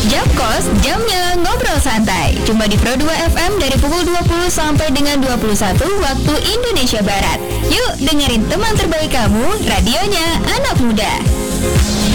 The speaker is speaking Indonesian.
Jam Kos, jamnya ngobrol santai. Cuma di Pro 2 FM dari pukul 20 sampai dengan 21 waktu Indonesia Barat. Yuk dengerin teman terbaik kamu, radionya anak muda.